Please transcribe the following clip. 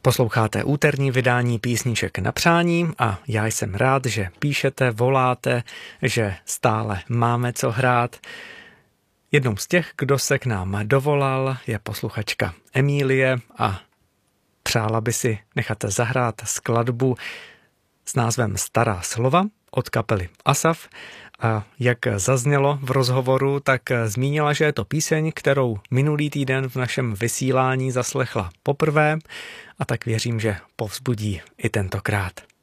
Posloucháte úterní vydání Písniček na přání a já jsem rád, že píšete, voláte, že stále máme co hrát. Jednou z těch, kdo se k nám dovolal, je posluchačka Emílie a přála by si nechat zahrát skladbu s názvem Stará slova od kapely Asaf. A jak zaznělo v rozhovoru, tak zmínila, že je to píseň, kterou minulý týden v našem vysílání zaslechla poprvé, a tak věřím, že povzbudí i tentokrát.